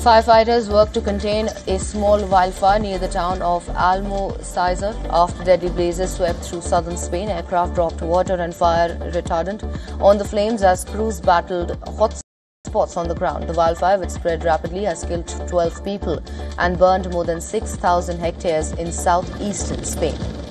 Firefighters worked to contain a small wildfire near the town of Almucízar after deadly blazes swept through southern Spain. Aircraft dropped water and fire retardant on the flames as crews battled hot spots on the ground. The wildfire, which spread rapidly, has killed 12 people and burned more than 6,000 hectares in southeastern Spain.